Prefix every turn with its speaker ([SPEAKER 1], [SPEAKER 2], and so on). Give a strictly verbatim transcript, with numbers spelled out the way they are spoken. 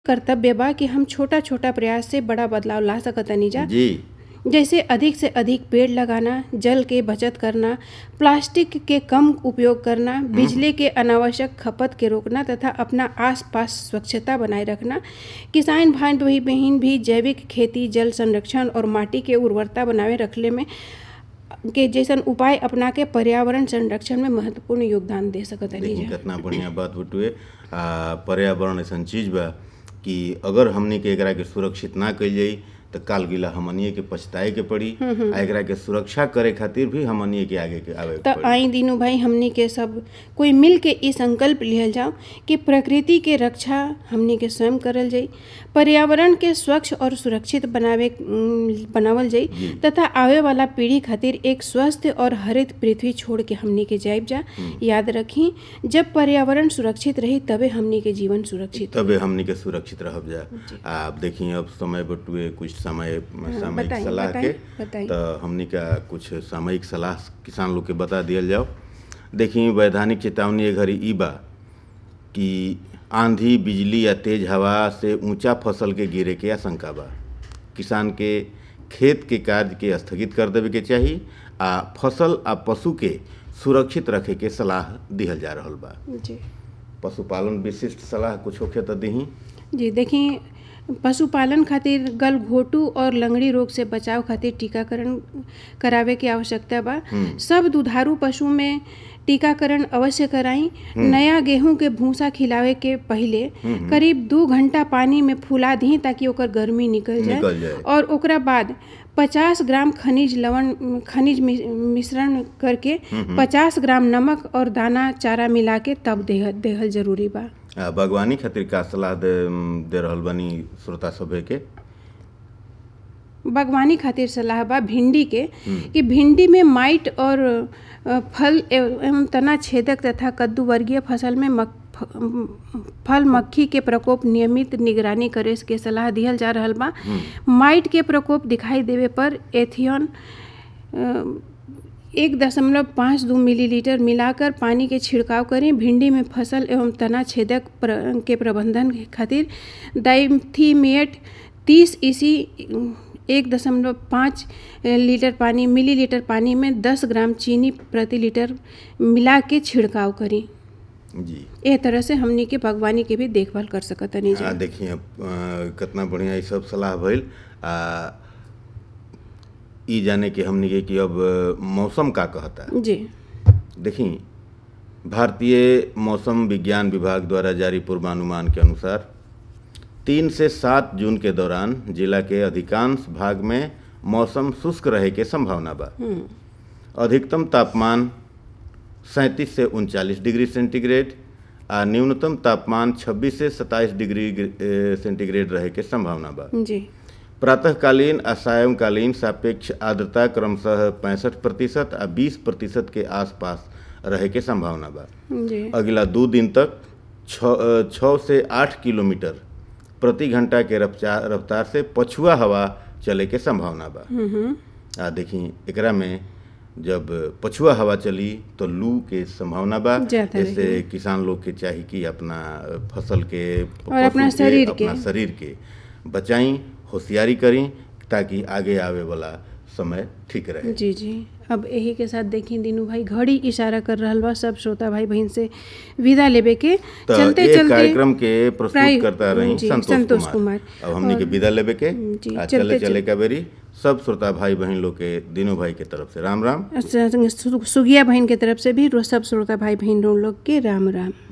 [SPEAKER 1] कर्तव्य बा कि हम छोटा छोटा प्रयास से बड़ा बदलाव ला सकतानी जा।
[SPEAKER 2] जी
[SPEAKER 1] जैसे अधिक से अधिक पेड़ लगाना, जल के बचत करना, प्लास्टिक के कम उपयोग करना, बिजली के अनावश्यक खपत के रोकना तथा अपना आसपास स्वच्छता बनाए रखना। किसान भाई भाई बहन भी जैविक खेती, जल संरक्षण और माटी के उर्वरता बनाए रखले में के जैसन उपाय अपना के पर्यावरण संरक्षण में महत्वपूर्ण योगदान दे सकतानी
[SPEAKER 2] देखिए
[SPEAKER 1] जा।
[SPEAKER 2] कितना बढ़िया बात बटुए। आ पर्यावरण ऐसा चीज बा कि अगर हमनी के एकरा के सुरक्षित ना कइल जाई तो काल गिला हमनिए के पछताए के पड़ी। आ एकरा के सुरक्षा करे खातिर भी हमनिए के आगे के आवे के
[SPEAKER 1] तो
[SPEAKER 2] पड़ी।
[SPEAKER 1] आई दिनों भाई हमनी के सब कोई मिल के ई संकल्प लिहल जाओ कि प्रकृति के रक्षा हमनी के स्वयं करल जाई, पर्यावरण के स्वच्छ और सुरक्षित बनावे बनावल जाई तथा आवे वाला पीढ़ी खातिर एक स्वस्थ और हरित पृथ्वी छोड़ के हमनी के जाइब जा। याद रखी, जब पर्यावरण सुरक्षित रही तबे हमनी के जीवन सुरक्षित
[SPEAKER 2] तबे हमनी के सुरक्षित रहब जा। आप देखिए अब समय बटुए कुछ समय सामयिक
[SPEAKER 1] बताई,
[SPEAKER 2] सलाह
[SPEAKER 1] बताई,
[SPEAKER 2] के
[SPEAKER 1] बताई।
[SPEAKER 2] तो हमनी का कुछ सामयिक सलाह किसान लोग के बता दियल जाओ। देखिए वैधानिक चेतावनी ए घड़ी ई बा कि आंधी, बिजली या तेज हवा से ऊंचा फसल के गिरे के आशंका बा। किसान के खेत के कार्य के स्थगित कर देवे के चाही आ फसल आ पशु के सुरक्षित रखे के सलाह दिहल जा रहल बा।
[SPEAKER 1] जी
[SPEAKER 2] पशुपालन विशिष्ट सलाह कुछ होखे तो दही।
[SPEAKER 1] जी देखिए, पशुपालन खातिर गलघोटू और लंगड़ी रोग से बचाव खातिर टीकाकरण करावे के आवश्यकता बा। सब दुधारू पशु में टीकाकरण अवश्य कराई। नया गेहूं के भूसा खिलावे के पहिले करीब दो घंटा पानी में फुला दी ताकि ओकर गर्मी निकल जाए,
[SPEAKER 2] निकल जाए।
[SPEAKER 1] और ओकरा बाद पचास ग्राम खनिज लवण खनिज मि- मिश्रण करके पचास ग्राम नमक और दाना चारा मिला के तब देह देहल जरूरी बा।
[SPEAKER 2] आ, बागवानी खातिर का सलाह दे, दे रहल बानी श्रोता सभे के।
[SPEAKER 1] बागवानी खातिर सलाह बा भिंडी के कि भिंडी में माइट और अ, फल एवं तना छेदक तथा कद्दू वर्गीय फसल में मक, फ- फल मक्खी के प्रकोप नियमित निगरानी करे के सलाह दिहल जा रहल बा। माइट के प्रकोप दिखाई देवे पर एथियन अ, एक दशमलव पाँच दो मिलीलीटर मिलाकर पानी के छिड़काव करें। भिंडी में फसल एवं तना छेदक प्र, के प्रबंधन खातिर डाइमिथोएट तीस ईसी एक दशमलव पाँच लीटर पानी मिलीलीटर पानी में दस ग्राम चीनी प्रति लीटर मिला के छिड़काव करें।
[SPEAKER 2] जी
[SPEAKER 1] ए तरह से हमनी के बागवानी के भी देखभाल कर सकतनी
[SPEAKER 2] आ,
[SPEAKER 1] जा।
[SPEAKER 2] देखिए अब अ, कितना बढ़िया ये सब सलाह भइल। आ ई जाने के हमनी के कि अब मौसम का कहता।
[SPEAKER 1] जी
[SPEAKER 2] देखिए भारतीय मौसम विज्ञान विभाग द्वारा जारी पूर्वानुमान के अनुसार तीन से सात जून के दौरान जिला के अधिकांश भाग में मौसम शुष्क रहे के संभावना बा। अधिकतम तापमान सैंतीस से उनचालीस डिग्री सेंटीग्रेड आ न्यूनतम तापमान छब्बीस से सत्ताईस डिग्री ए, सेंटीग्रेड रहे के संभावना बा।
[SPEAKER 1] जी
[SPEAKER 2] प्रातःकालीन आ सायंकालीन सापेक्ष आर्द्रता क्रमशः पैंसठ प्रतिशत आ बीस प्रतिशत के आसपास रहे के संभावना बा।
[SPEAKER 1] जी
[SPEAKER 2] अगला दो दिन तक छः छः से आठ किलोमीटर प्रति घंटा के रफ्तार रफ्तार से पछुआ हवा चले के संभावना बा। आ देखिए एकरा में जब पछुआ हवा चली तो लू के संभावना बा।
[SPEAKER 1] ज्यादा
[SPEAKER 2] इससे
[SPEAKER 1] रही।
[SPEAKER 2] किसान लोग के चाहिए कि अपना फसल के
[SPEAKER 1] और अपना
[SPEAKER 2] पशु के,
[SPEAKER 1] शरीर
[SPEAKER 2] अपना
[SPEAKER 1] के।
[SPEAKER 2] शरीर के बचाई, होशियारी करी ताकि आगे आवे वाला समय ठीक रहे।
[SPEAKER 1] जी जी अब यही के साथ देखी दीनू भाई घड़ी इशारा कर रहल बा सब श्रोता भाई बहन से विदा लेबे के।
[SPEAKER 2] तो
[SPEAKER 1] चलते
[SPEAKER 2] ये
[SPEAKER 1] चलते
[SPEAKER 2] कार्यक्रम के प्रस्तुत
[SPEAKER 1] प्राय-
[SPEAKER 2] करता रही
[SPEAKER 1] जी,
[SPEAKER 2] संतोष,
[SPEAKER 1] संतोष
[SPEAKER 2] कुमार।
[SPEAKER 1] कुमार।
[SPEAKER 2] अब हमने के
[SPEAKER 1] और-
[SPEAKER 2] विदा लेबे के
[SPEAKER 1] जी,
[SPEAKER 2] आ
[SPEAKER 1] चलते
[SPEAKER 2] चले चले
[SPEAKER 1] चल-
[SPEAKER 2] का बेरी सब श्रोता भाई बहन लोग के दिनों भाई के तरफ से राम राम।
[SPEAKER 1] सु- सुगिया बहन के तरफ से भी सब श्रोता भाई बहन लोग के राम राम।